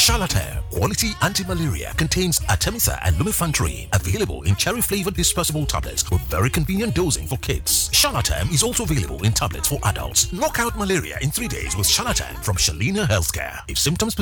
Shalatam Quality Anti-Malaria contains Artemether and Lumefantrine, available in cherry-flavored dispersible tablets with very convenient dosing for kids. Shalatam is also available in tablets for adults. Knock out malaria in 3 days with Shalatam from Shalina Healthcare. If symptoms